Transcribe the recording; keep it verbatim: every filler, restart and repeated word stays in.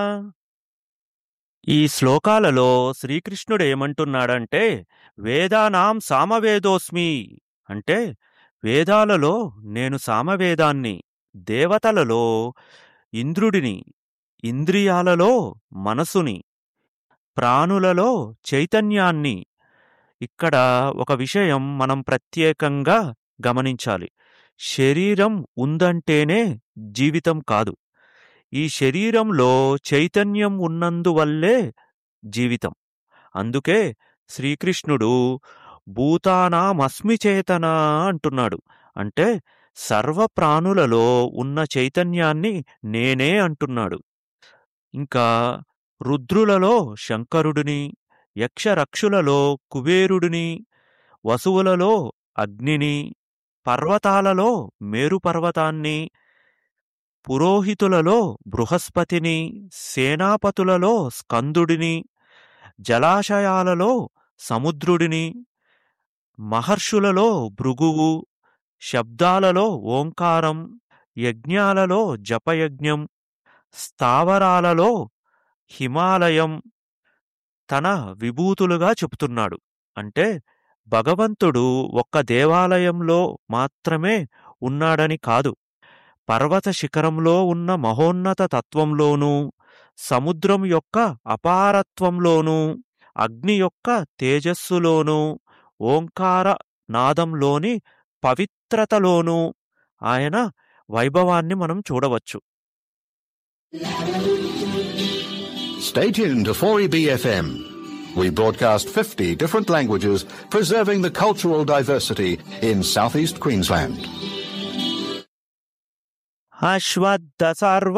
ఈ శ్లోకాలలో శ్రీకృష్ణుడు ఏమంటున్నాడంటే, వేదానాం సామవేదోస్మి అంటే వేదాలలో నేను సామవేదాన్ని, దేవతలలో ఇంద్రుడిని, ఇంద్రియాలలో మనసుని, ప్రాణులలో చైతన్యాన్ని. ఇక్కడ ఒక విషయం మనం ప్రత్యేకంగా గమనించాలి. శరీరం ఉందంటేనే జీవితం కాదు. ఈ శరీరంలో చైతన్యం ఉన్నందువల్లే జీవితం. అందుకే శ్రీకృష్ణుడు భూతానామస్మి చేతన అంటున్నాడు. అంటే సర్వ ప్రాణులలో ఉన్న చైతన్యాన్ని నేనే అంటున్నాడు. ఇంకా రుద్రులలో శంకరుడిని, యక్షరక్షులలో కుబేరుడిని, వసువులలో అగ్నిని, పర్వతాలలో మేరు పర్వతాన్ని, పురోహితులలో బృహస్పతిని, సేనాపతులలో స్కందుడిని, జలాశయాలలో సముద్రుడిని, మహర్షులలో భృగువు, శబ్దాలలో ఓంకారం, యజ్ఞాలలో జపయజ్ఞం, స్థావరాలలో హిమాలయం తన విభూతులుగా చెబుతున్నాడు. అంటే భగవంతుడు ఒక్క దేవాలయంలో మాత్రమే ఉన్నాడని కాదు. పర్వత శిఖరంలో ఉన్న మహోన్నత తత్వంలోనూ, సముద్రం యొక్క అపారత్వంలోనూ, అగ్ని యొక్క తేజస్సులోనూ, ఓంకార నాదంలోని పవిత్రతలోనూ ఆయన వైభవాన్ని మనం చూడవచ్చు. Stay tuned to four E B F M. We broadcast fifty different languages, preserving the cultural diversity in southeast Queensland. అశ్వత్థ సర్వ